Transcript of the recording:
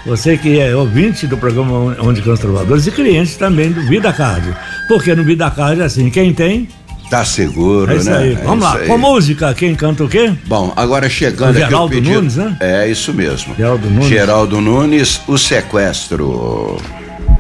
Você que é ouvinte do programa Onde Cães Trovadores e cliente também do Vida Card. Porque no Vida Card é assim, quem tem... Tá seguro, é isso né? Aí. Vamos lá, com música, quem canta o quê? Bom, agora chegando aqui o pedido... Nunes, né? É, isso mesmo. Geraldo Nunes. Geraldo Nunes, O Sequestro.